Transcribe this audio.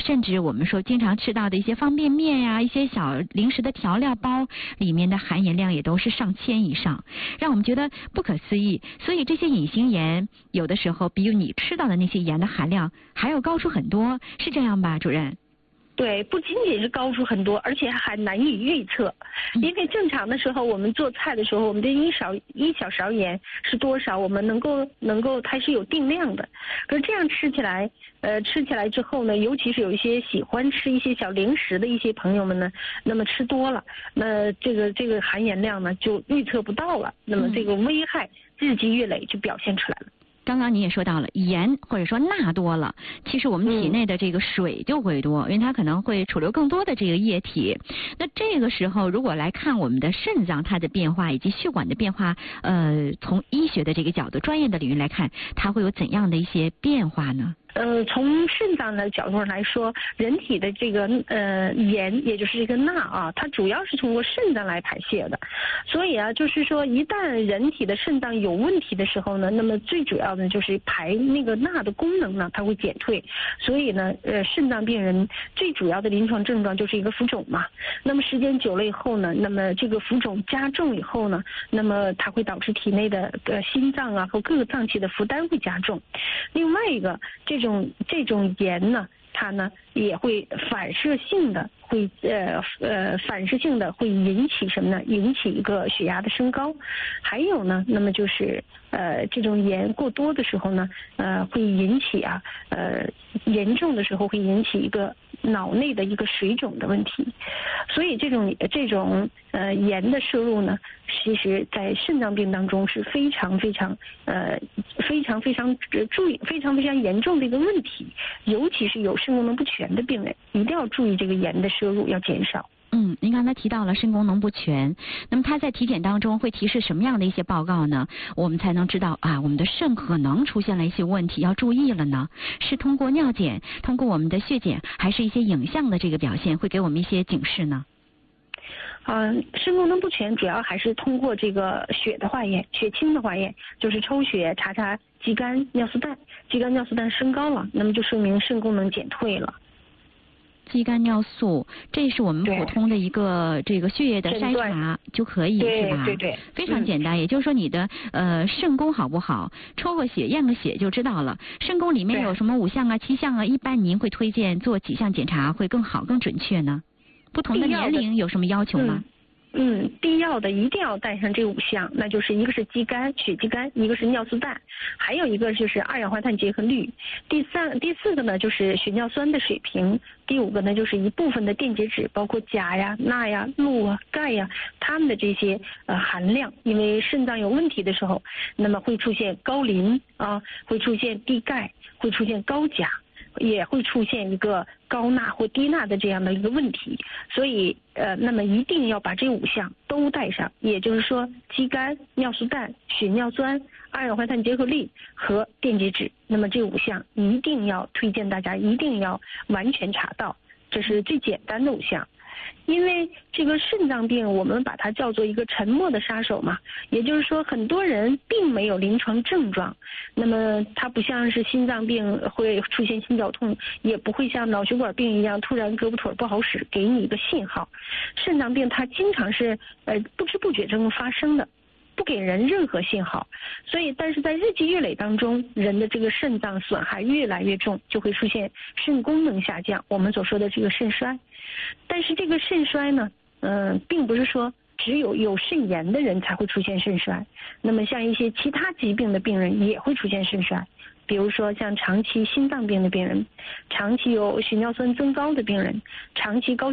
甚至我们说经常吃到的一些方便面呀、一些小零食的调料包里面的含盐量也都是上千以上，让我们觉得不可思议。所以这些隐形盐有的时候比你吃到的那些盐的含量还要高出很多，是这样吧，主任？ 对，不仅仅是高出很多，而且还难以预测。因为正常的时候，我们做菜的时候，我们的一小勺盐是多少，我们能够它是有定量的。可是这样吃起来之后呢，尤其是有一些喜欢吃一些小零食的一些朋友们呢，那么吃多了，那这个含盐量呢就预测不到了，那么这个危害日积月累就表现出来了。 刚刚你也说到了，盐或者说钠多了，其实我们体内的这个水就会多，因为它可能会储留更多的这个液体。那这个时候如果来看我们的肾脏它的变化以及血管的变化，从医学的这个角度、专业的领域来看，它会有怎样的一些变化呢？ 从肾脏的角度上来说，人体的这个盐，也就是这个钠啊，它主要是通过肾脏来排泄的。所以啊，就是说一旦人体的肾脏有问题的时候呢，那么最主要的就是排那个钠的功能呢，它会减退。所以呢，肾脏病人最主要的临床症状就是一个浮肿嘛。那么时间久了以后呢，那么这个浮肿加重以后呢，那么它会导致体内的心脏啊和各个脏器的负担会加重。另外一个这种盐呢，它呢也会反射性的会引起什么呢？引起一个血压的升高。还有呢，那么就是这种盐过多的时候呢，会引起严重的时候会引起一个脑内的一个水肿的问题。所以这种盐的摄入呢，其实在肾脏病当中是非常严重的一个问题，尤其是有肾功能不全的病人，一定要注意这个盐的摄入要减少。 您刚才提到了肾功能不全，那么它在体检当中会提示什么样的一些报告呢？我们才能知道我们的肾可能出现了一些问题，要注意了呢？是通过尿检，通过我们的血检，还是一些影像的这个表现会给我们一些警示呢？ 肾功能不全主要还是通过这个血的化验，血清的化验，就是抽血查肌酐、尿素氮升高了，那么就说明肾功能减退了。 肌酐尿素，这是我们普通的一个这个血液的筛查就可以，是吧？ 对， 非常简单。也就是说你的肾功好不好，抽个血验个血就知道了。肾功里面有什么5项啊、7项啊，一般您会推荐做几项检查会更好、更准确呢？不同的年龄有什么要求吗？ 必要的一定要带上这5项，那就是一个是血肌酐，一个是尿素氮，还有一个就是二氧化碳结合率。第四个呢就是血尿酸的水平，第5个呢就是一部分的电解质，包括钾呀、钠呀、钼啊、钙呀，它们的这些含量。因为肾脏有问题的时候，那么会出现高磷啊，会出现低钙，会出现高钾，也会出现一个高钠或低钠的这样的一个问题。所以那么一定要把这5项都带上，也就是说肌酐、尿素氮、血尿酸、二氧化碳结合率和电解质，那么这5项一定要推荐大家一定要完全查到，这是最简单的5项。因为这个肾脏病我们把它叫做一个沉默的杀手嘛，也就是说很多人并没有临床症状，那么它不像是心脏病会出现心绞痛，也不会像脑血管病一样突然胳膊腿不好使给你一个信号。肾脏病它经常是不知不觉中发生的，不给人任何信号。所以但是在日积月累当中，人的这个肾脏损害越来越重，就会出现肾功能下降，我们所说的这个肾衰。但是这个肾衰呢并不是说只有肾炎的人才会出现肾衰，那么像一些其他疾病的病人也会出现肾衰，比如说像长期心脏病的病人，长期有血尿酸增高的病人，长期高